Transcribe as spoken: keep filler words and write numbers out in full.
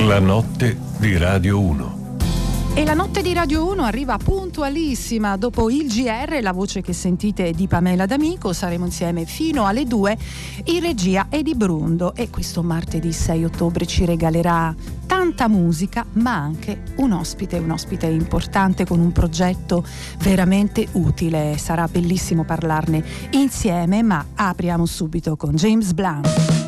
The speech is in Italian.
La notte di Radio uno. E la notte di Radio uno arriva puntualissima. Dopo il G R, la voce che sentite di Pamela D'Amico, saremo insieme fino alle due in regia Edi Brundo, e questo martedì sei ottobre ci regalerà tanta musica, ma anche un ospite, un ospite importante con un progetto veramente utile. Sarà bellissimo parlarne insieme, ma apriamo subito con James Blunt.